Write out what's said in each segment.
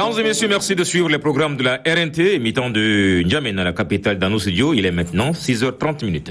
Mesdames et messieurs, merci de suivre les programmes de la RNT, émettant de N'Djamena, la capitale, dans nos studios. Il est maintenant 6h30 minutes.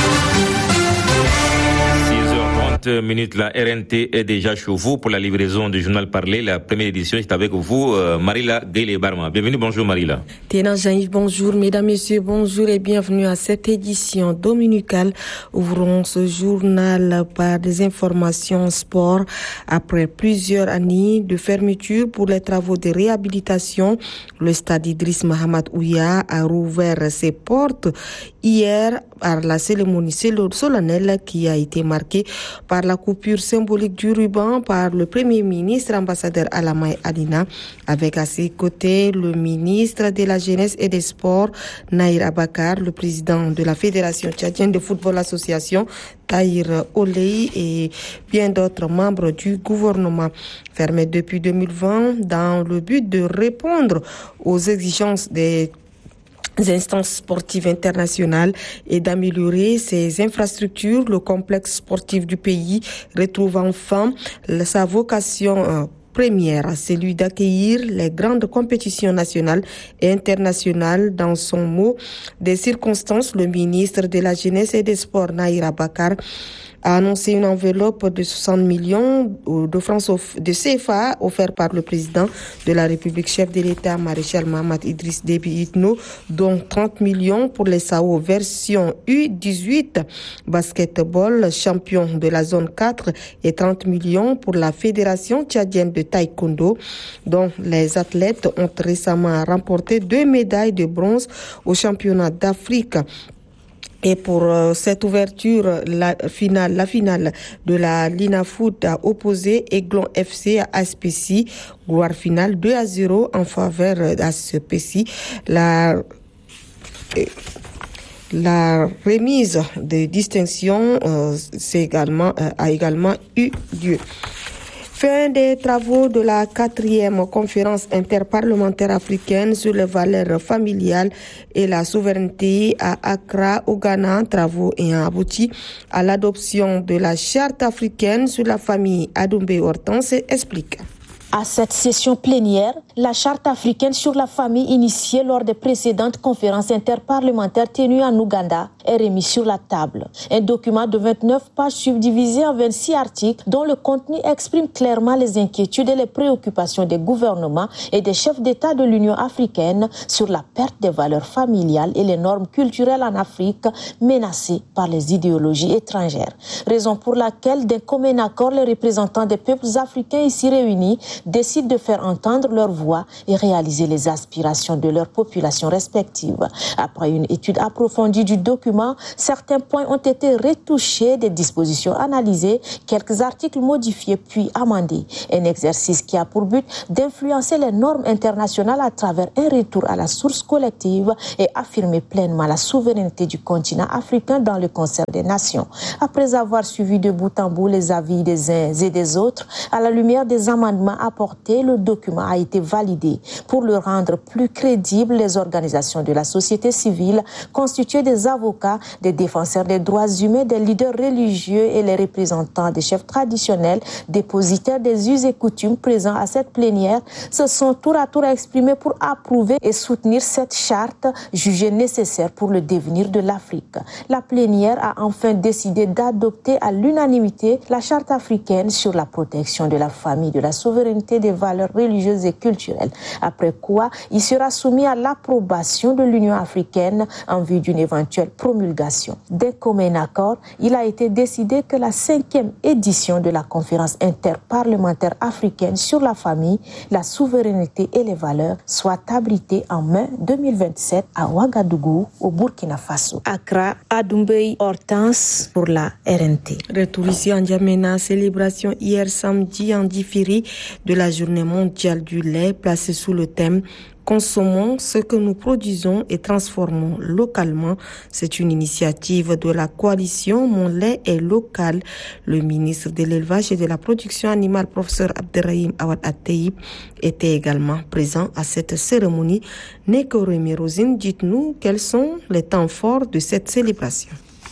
6h30, la RNT est déjà chez vous pour la livraison du journal parlé. La première édition est avec vous, Marila Gueye-Barma. Bienvenue, bonjour Marila. Ténan Jean-Yves, bonjour. Mesdames, Messieurs, bonjour et bienvenue à cette édition dominicale. Ouvrons ce journal par des informations sport. Après plusieurs années de fermeture pour les travaux de réhabilitation, le stade Idriss Mahamad Ouya a rouvert ses portes hier par la cérémonie solennelle qui a été marquée par la coupure symbolique du ruban par le Premier ministre ambassadeur Alamay Adina, avec à ses côtés le ministre de la Jeunesse et des Sports, Nahir Abakar, le président de la Fédération tchadienne de football association, Tahir Olei, et bien d'autres membres du gouvernement. Fermé depuis 2020 dans le but de répondre aux exigences des instances sportives internationales et d'améliorer ses infrastructures, le complexe sportif du pays retrouve enfin sa vocation première, celui d'accueillir les grandes compétitions nationales et internationales. Dans son mot des circonstances, le ministre de la Jeunesse et des Sports, Nahir Abakar, a annoncé une enveloppe de 60 millions de francs de CFA offert par le président de la République, chef de l'État, maréchal Mohamed Idriss Déby Itno, dont 30 millions pour les SAO version U18 basketball, champion de la zone 4, et 30 millions pour la Fédération tchadienne de taekwondo, dont les athlètes ont récemment remporté 2 médailles de bronze au championnat d'Afrique. Et pour cette ouverture, la finale de la Lina Foot a opposé Aiglon FC à ASPC, gloire finale 2-0 en faveur d'ASPC. La remise de distinction a également eu lieu. Fin des travaux de la 4e conférence interparlementaire africaine sur les valeurs familiales et la souveraineté à Accra, au Ghana. Travaux ayant abouti à l'adoption de la charte africaine sur la famille. Adoumbe Hortense explique. À cette session plénière, la charte africaine sur la famille initiée lors des précédentes conférences interparlementaires tenues en Ouganda est remise sur la table. Un document de 29 pages subdivisé en 26 articles dont le contenu exprime clairement les inquiétudes et les préoccupations des gouvernements et des chefs d'État de l'Union africaine sur la perte des valeurs familiales et les normes culturelles en Afrique menacées par les idéologies étrangères. Raison pour laquelle, d'un commun accord, les représentants des peuples africains ici réunis décident de faire entendre leur voix et réaliser les aspirations de leurs populations respectives. Après une étude approfondie du document, certains points ont été retouchés, des dispositions analysées, quelques articles modifiés puis amendés. Un exercice qui a pour but d'influencer les normes internationales à travers un retour à la source collective et affirmer pleinement la souveraineté du continent africain dans le concert des nations. Après avoir suivi de bout en bout les avis des uns et des autres, à la lumière des amendements apportés, le document a été validé. Pour le rendre plus crédible, les organisations de la société civile, constituées des avocats, des défenseurs des droits humains, des leaders religieux et les représentants des chefs traditionnels, dépositaires des us et coutumes présents à cette plénière, se sont tour à tour exprimés pour approuver et soutenir cette charte jugée nécessaire pour le devenir de l'Afrique. La plénière a enfin décidé d'adopter à l'unanimité la charte africaine sur la protection de la famille, de la souveraineté, des valeurs religieuses et culturelles, après quoi il sera soumis à l'approbation de l'Union africaine en vue d'une éventuelle promulgation. D'un commun accord, il a été décidé que la 5e édition de la conférence interparlementaire africaine sur la famille, la souveraineté et les valeurs soit abritée en mai 2027 à Ouagadougou, au Burkina Faso. Accra, Adoumbe Hortense pour la RNT. Retour ici en N'Djamena, célébration hier samedi en différé de la journée mondiale du lait, placée sous le thème « Consommons ce que nous produisons et transformons localement ». C'est une initiative de la coalition Mon lait est local. Le ministre de l'élevage et de la production animale, professeur Abderrahim Awad Attayib, était également présent à cette cérémonie. Neko Rosine, dites-nous quels sont les temps forts de cette célébration.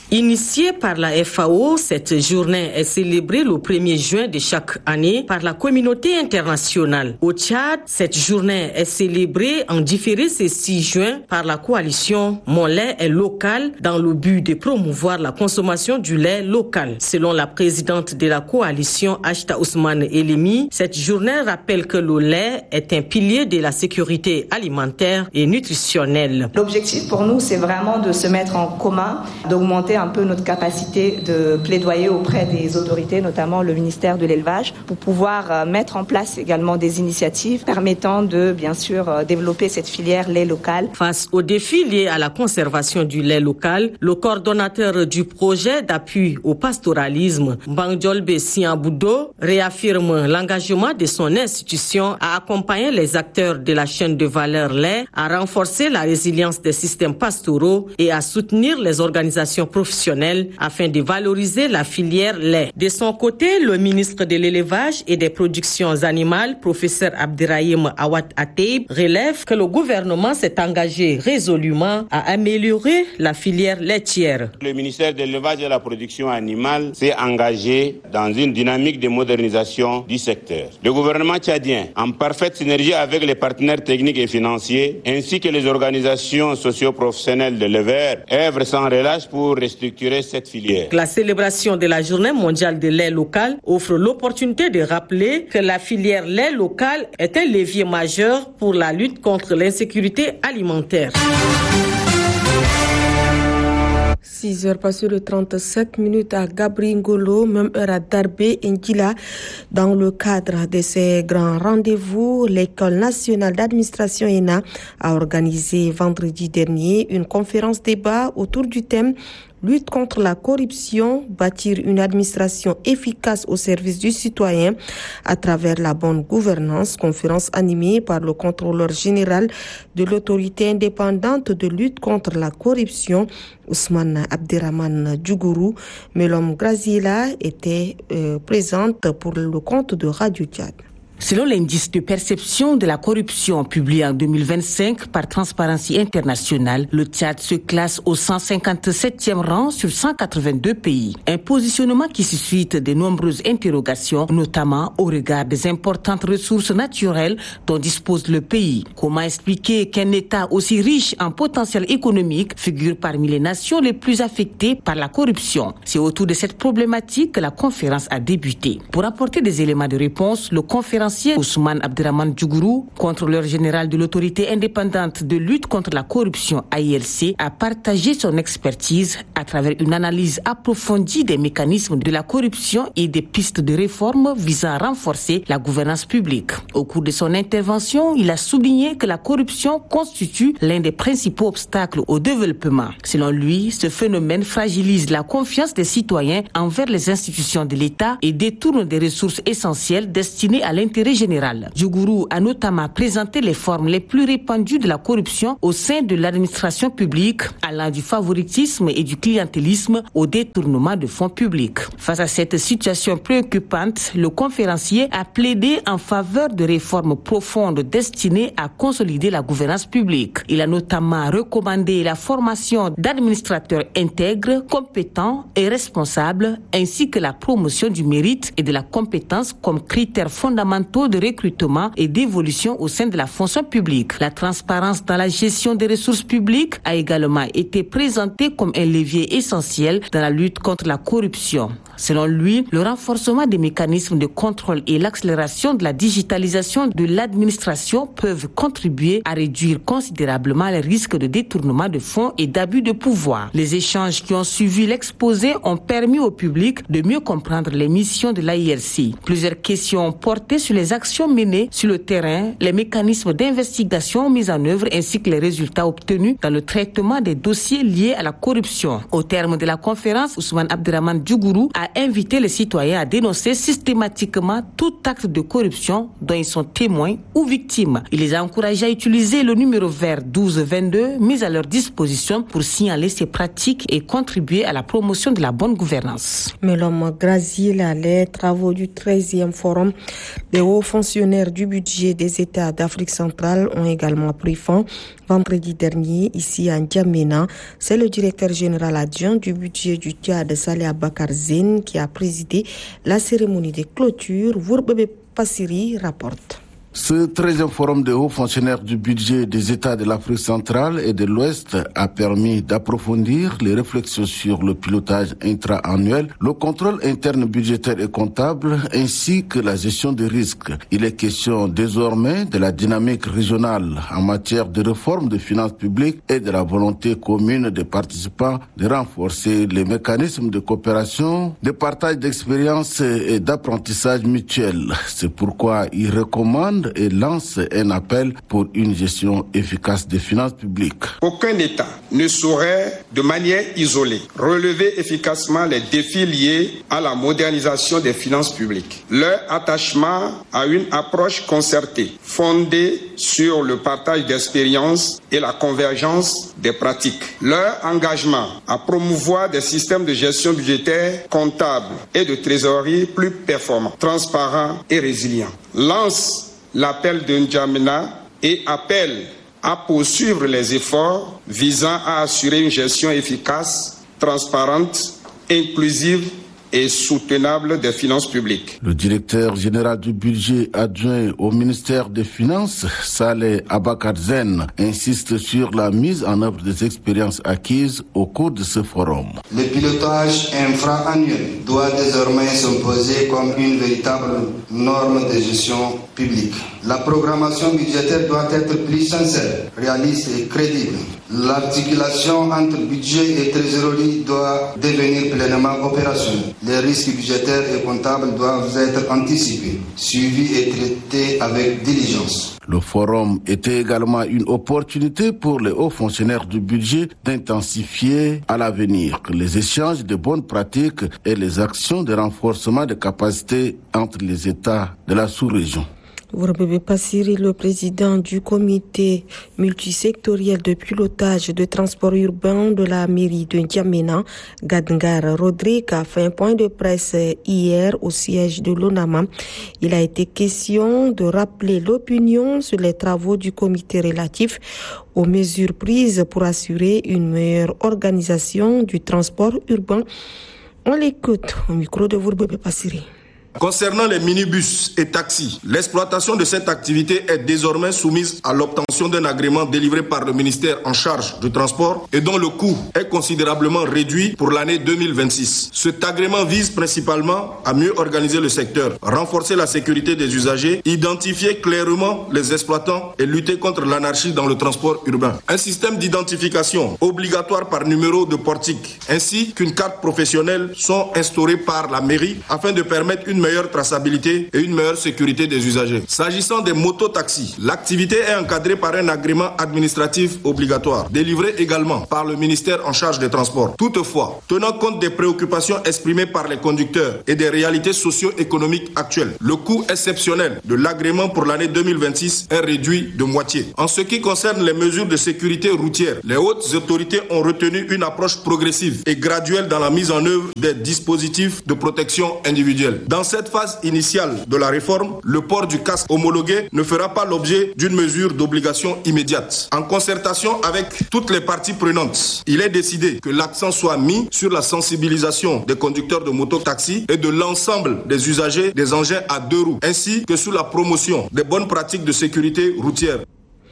Initiée par la FAO, cette journée est célébrée le 1er juin de chaque année par la communauté internationale. Au Tchad, cette journée est célébrée en différé ce 6 juin par la coalition Mon lait est local dans le but de promouvoir la consommation du lait local. Selon la présidente de la coalition, Achta Ousmane Elimi, cette journée rappelle que le lait est un pilier de la sécurité alimentaire et nutritionnelle. L'objectif pour nous, c'est vraiment de se mettre en commun, d'augmenter un peu notre capacité de plaidoyer auprès des autorités, notamment le ministère de l'élevage, pour pouvoir mettre en place également des initiatives permettant de, bien sûr, développer cette filière lait local. Face aux défis liés à la conservation du lait local, le coordonnateur du projet d'appui au pastoralisme, Bangjolbe Siamboudo, réaffirme l'engagement de son institution à accompagner les acteurs de la chaîne de valeur lait, à renforcer la résilience des systèmes pastoraux et à soutenir les organisations professionnelles afin de valoriser la filière lait. De son côté, le ministre de l'élevage et des productions animales, professeur Abderrahim Awad Ateib, relève que le gouvernement s'est engagé résolument à améliorer la filière laitière. Le ministère de l'élevage et de la production animale s'est engagé dans une dynamique de modernisation du secteur. Le gouvernement tchadien, en parfaite synergie avec les partenaires techniques et financiers, ainsi que les organisations socio-professionnelles de l'éleveur, œuvre sans relâche pour structurer cette filière. La célébration de la Journée mondiale de lait local offre l'opportunité de rappeler que la filière lait local est un levier majeur pour la lutte contre l'insécurité alimentaire. 6h passées de 37 minutes à Gabringolo, même heure à Darbé, Ngila. Dans le cadre de ces grands rendez-vous, l'École nationale d'administration ENA a organisé vendredi dernier une conférence débat autour du thème lutte contre la corruption, bâtir une administration efficace au service du citoyen à travers la bonne gouvernance. Conférence animée par le contrôleur général de l'autorité indépendante de lutte contre la corruption, Ousmane Abderrahmane Djougourou. Melom Graziela était présente pour le compte de Radio Tchad. Selon l'indice de perception de la corruption publié en 2025 par Transparency International, le Tchad se classe au 157e rang sur 182 pays. Un positionnement qui suscite de nombreuses interrogations, notamment au regard des importantes ressources naturelles dont dispose le pays. Comment expliquer qu'un État aussi riche en potentiel économique figure parmi les nations les plus affectées par la corruption? C'est autour de cette problématique que la conférence a débuté. Pour apporter des éléments de réponse, le conférencier Ousmane Abderrahmane Djougourou, contrôleur général de l'autorité indépendante de lutte contre la corruption AILC, a partagé son expertise à travers une analyse approfondie des mécanismes de la corruption et des pistes de réforme visant à renforcer la gouvernance publique. Au cours de son intervention, il a souligné que la corruption constitue l'un des principaux obstacles au développement. Selon lui, ce phénomène fragilise la confiance des citoyens envers les institutions de l'État et détourne des ressources essentielles destinées à l'intérêt général. Djougourou a notamment présenté les formes les plus répandues de la corruption au sein de l'administration publique, allant du favoritisme et du clientélisme au détournement de fonds publics. Face à cette situation préoccupante, le conférencier a plaidé en faveur de réformes profondes destinées à consolider la gouvernance publique. Il a notamment recommandé la formation d'administrateurs intègres, compétents et responsables, ainsi que la promotion du mérite et de la compétence comme critères fondamentaux de recrutement et d'évolution au sein de la fonction publique. La transparence dans la gestion des ressources publiques a également été présentée comme un levier essentiel dans la lutte contre la corruption. Selon lui, le renforcement des mécanismes de contrôle et l'accélération de la digitalisation de l'administration peuvent contribuer à réduire considérablement les risques de détournement de fonds et d'abus de pouvoir. Les échanges qui ont suivi l'exposé ont permis au public de mieux comprendre les missions de l'AILC. Plusieurs questions portaient sur les actions menées sur le terrain, les mécanismes d'investigation mis en œuvre ainsi que les résultats obtenus dans le traitement des dossiers liés à la corruption. Au terme de la conférence, Ousmane Abderrahmane Djougourou a a invité les citoyens à dénoncer systématiquement tout acte de corruption dont ils sont témoins ou victimes. Il les a encouragés à utiliser le numéro vert 1222 mis à leur disposition pour signaler ces pratiques et contribuer à la promotion de la bonne gouvernance. Mais l'homme Grazil, les travaux du 13e forum des hauts fonctionnaires du budget des États d'Afrique centrale ont également pris fin vendredi dernier ici à N'Djamena. C'est le directeur général adjoint du budget du Tchad, Saleh Abakar Zine, qui a présidé la cérémonie de clôture. Wourbebe Passiri rapporte. Ce 13e forum des hauts fonctionnaires du budget des États de l'Afrique centrale et de l'Ouest a permis d'approfondir les réflexions sur le pilotage intra-annuel, le contrôle interne budgétaire et comptable, ainsi que la gestion des risques. Il est question désormais de la dynamique régionale en matière de réforme des finances publiques et de la volonté commune des participants de renforcer les mécanismes de coopération, de partage d'expériences et d'apprentissage mutuel. C'est pourquoi il recommande et lance un appel pour une gestion efficace des finances publiques. Aucun État ne saurait, de manière isolée, relever efficacement les défis liés à la modernisation des finances publiques. Leur attachement à une approche concertée, fondée sur le partage d'expériences et la convergence des pratiques. Leur engagement à promouvoir des systèmes de gestion budgétaire, comptable et de trésorerie plus performants, transparents et résilients. Lance l'appel de N'Djamena et appelle à poursuivre les efforts visant à assurer une gestion efficace, transparente, inclusive et soutenable des finances publiques. Le directeur général du budget adjoint au ministère des Finances, Saleh Abakar Zine, insiste sur la mise en œuvre des expériences acquises au cours de ce forum. Le pilotage infra-annuel doit désormais s'imposer comme une véritable norme de gestion publique. La programmation budgétaire doit être plus sincère, réaliste et crédible. L'articulation entre budget et trésorerie doit devenir pleinement opérationnelle. Les risques budgétaires et comptables doivent être anticipés, suivis et traités avec diligence. Le forum était également une opportunité pour les hauts fonctionnaires du budget d'intensifier à l'avenir les échanges de bonnes pratiques et les actions de renforcement des capacités entre les États de la sous-région. Wourbebe Passiri, le président du comité multisectoriel de pilotage de transport urbain de la mairie de N'Djamena, Gadngar Rodrigue, a fait un point de presse hier au siège de l'ONAMA. Il a été question de rappeler l'opinion sur les travaux du comité relatif aux mesures prises pour assurer une meilleure organisation du transport urbain. On l'écoute au micro de Wourbebe Passiri. Concernant les minibus et taxis, l'exploitation de cette activité est désormais soumise à l'obtention d'un agrément délivré par le ministère en charge du transport et dont le coût est considérablement réduit pour l'année 2026. Cet agrément vise principalement à mieux organiser le secteur, renforcer la sécurité des usagers, identifier clairement les exploitants et lutter contre l'anarchie dans le transport urbain. Un système d'identification obligatoire par numéro de portique ainsi qu'une carte professionnelle sont instaurés par la mairie afin de permettre une meilleure traçabilité et une meilleure sécurité des usagers. S'agissant des mototaxis, l'activité est encadrée par un agrément administratif obligatoire, délivré également par le ministère en charge des transports. Toutefois, tenant compte des préoccupations exprimées par les conducteurs et des réalités socio-économiques actuelles, le coût exceptionnel de l'agrément pour l'année 2026 est réduit de moitié. En ce qui concerne les mesures de sécurité routière, les hautes autorités ont retenu une approche progressive et graduelle dans la mise en œuvre des dispositifs de protection individuelle. Dans cette phase initiale de la réforme, le port du casque homologué ne fera pas l'objet d'une mesure d'obligation immédiate. En concertation avec toutes les parties prenantes, il est décidé que l'accent soit mis sur la sensibilisation des conducteurs de moto-taxi et de l'ensemble des usagers des engins à deux roues, ainsi que sur la promotion des bonnes pratiques de sécurité routière.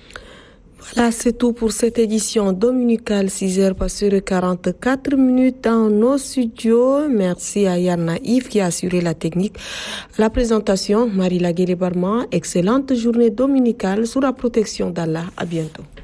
Voilà, c'est tout pour cette édition dominicale, 6h passées de 44 minutes dans nos studios. Merci à Yann Naïf qui a assuré la technique. À la présentation, Marie Laguerre Barma. Excellente journée dominicale sous la protection d'Allah. À bientôt.